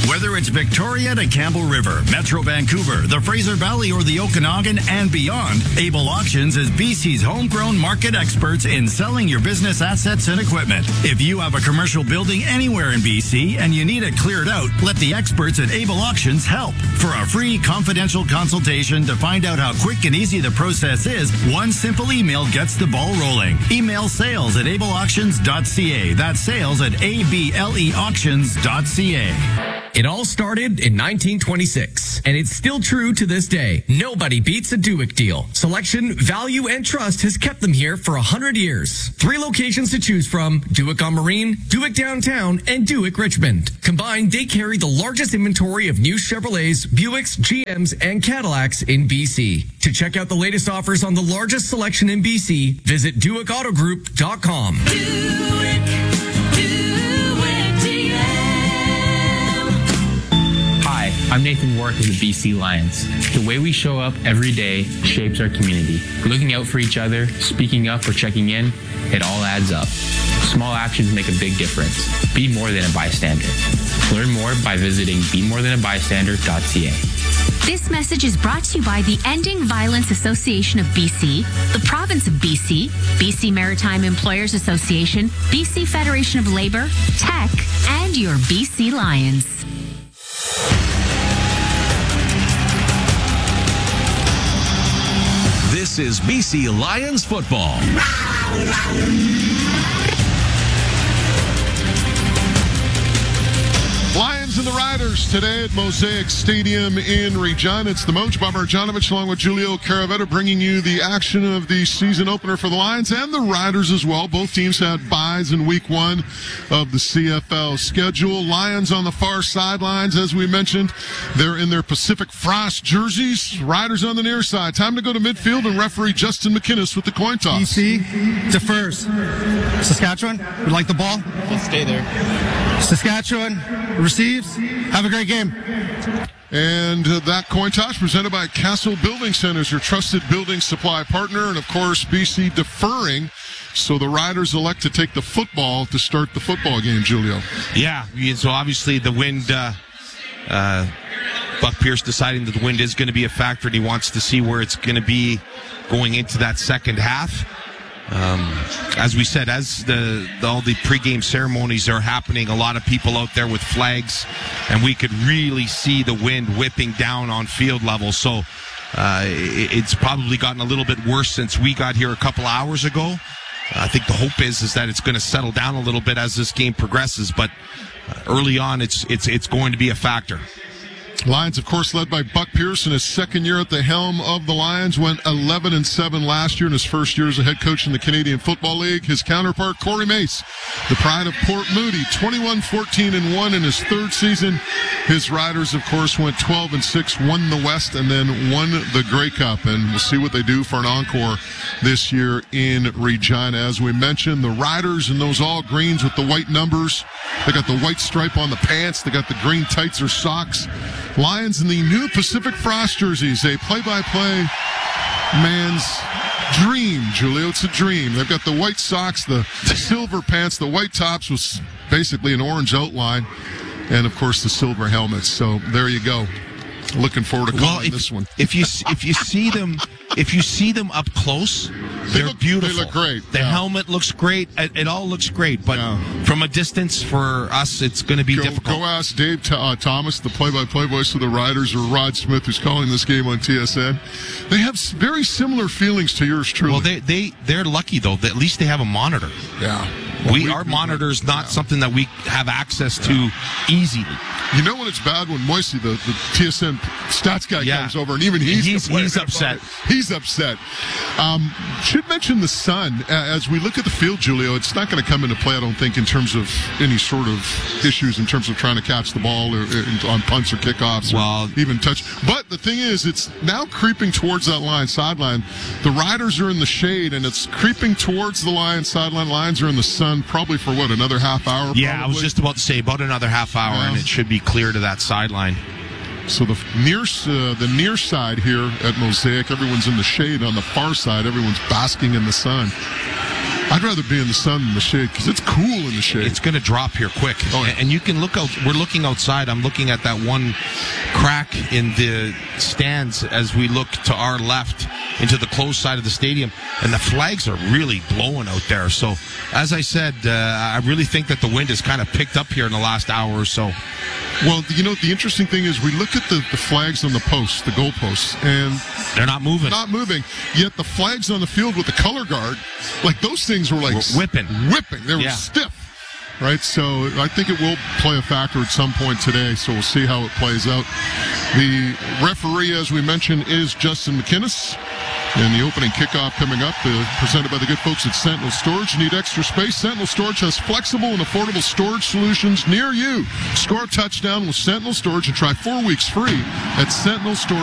Whether it's Victoria to Campbell River, Metro Vancouver, the Fraser Valley, or the Okanagan and beyond, Able Auctions is BC's homegrown market experts in selling your business assets and equipment. If you have a commercial building anywhere in BC and you need it cleared out, let the experts at Able Auctions help. For a free confidential consultation to find out how quick and easy the process is, one simple email gets the ball rolling. Email sales@ableauctions.ca. That's sales@ableauctions.ca. It all started in 1926, and it's still true to this day. Nobody beats a Duick deal. Selection, value, and trust has kept them here for 100 years. 3 locations to choose from: Duick on Marine, Duick Downtown, and Duick Richmond. Combined, they carry the largest inventory of new Chevrolets, Buicks, GMs, and Cadillacs in BC. To check out the latest offers on the largest selection in BC, visit DuickAutoGroup.com. I'm Nathan Warwick of the BC Lions. The way we show up every day shapes our community. Looking out for each other, speaking up, or checking in, it all adds up. Small actions make a big difference. Be more than a bystander. Learn more by visiting bemorethanbystander.ca. This message is brought to you by the Ending Violence Association of BC, the Province of BC, BC Maritime Employers Association, BC Federation of Labor, Tech, and your BC Lions. This is BC Lions football. Lions and the Riders today at Mosaic Stadium in Regina. It's the Moj, Bob Marjanovic, along with Julio Caravetta, bringing you the action of the season opener for the Lions and the Riders as well. Both teams had byes in week 1 of the CFL schedule. Lions on the far sidelines, as we mentioned. They're in their Pacific Frost jerseys. Riders on the near side. Time to go to midfield and referee Justin McInnes with the coin toss. BC defers. Saskatchewan would like the ball. Let's stay there. Saskatchewan receives. Have a great game. And that coin toss presented by Castle Building Centers, your trusted building supply partner. And, of course, BC deferring. So the Riders elect to take the football to start the football game, Julio. Yeah, so obviously the wind, Buck Pierce deciding that the wind is going to be a factor, and he wants to see where it's going to be going into that second half. As we said, as all the pregame ceremonies are happening, a lot of people out there with flags, and we could really see the wind whipping down on field level. So it's probably gotten a little bit worse since we got here a couple hours ago. I think the hope is that it's going to settle down a little bit as this game progresses, but early on, it's going to be a factor. Lions, of course, led by Buck Pierce in his second year at the helm of the Lions. Went 11-7 last year in his first year as a head coach in the Canadian Football League. His counterpart, Corey Mace, the pride of Port Moody, 21-14-1 in his third season. His Riders, of course, went 12-6, won the West, and then won the Grey Cup. And we'll see what they do for an encore this year in Regina. As we mentioned, the Riders in those all greens with the white numbers. They got the white stripe on the pants. They got the green tights or socks. Lions in the new Pacific Frost jerseys, a play-by-play man's dream, Julio. It's a dream. They've got the white socks, the silver pants, the white tops with basically an orange outline, and, of course, the silver helmets. So there you go. Looking forward to calling this one. If you see them up close, they're beautiful. They look great. The helmet looks great. It all looks great. But from a distance, for us, it's going to be difficult. Go ask Dave Thomas, the play-by-play voice of the Riders, or Rod Smith, who's calling this game on TSN. They have very similar feelings to yours, truly. Well, they're lucky though. At least they have a monitor. Yeah. Our monitor is not something that we have access to easily. You know when it's bad when Moisey, the TSN stats guy, comes over, and even he's upset. He's upset. Should mention the sun. As we look at the field, Julio, it's not going to come into play, I don't think, in terms of any sort of issues in terms of trying to catch the ball or on punts or kickoffs or even touch. But the thing is, it's now creeping towards that line sideline. The Riders are in the shade, and it's creeping towards the Lions sideline. Lions are in the sun probably for, another half hour? Yeah, probably? I was just about to say about another half hour, and it should be clear to that sideline. So the near side here at Mosaic, everyone's in the shade. On the far side, everyone's basking in the sun. I'd rather be in the sun than the shade because it's cool in the shade. It's going to drop here quick. Oh, yeah. And you can look out. We're looking outside. I'm looking at that one crack in the stands as we look to our left into the closed side of the stadium. And the flags are really blowing out there. So, as I said, I really think that the wind has kind of picked up here in the last hour or so. Well, the interesting thing is we look at the flags on the posts, the goal posts, and they're not moving. Not moving. Yet the flags on the field with the color guard, like those things were like whipping. They were stiff. Right, so I think it will play a factor at some point today, so we'll see how it plays out. The referee, as we mentioned, is Justin McInnes. And the opening kickoff coming up, presented by the good folks at Sentinel Storage. Need extra space? Sentinel Storage has flexible and affordable storage solutions near you. Score a touchdown with Sentinel Storage and try 4 weeks free at Sentinel Storage.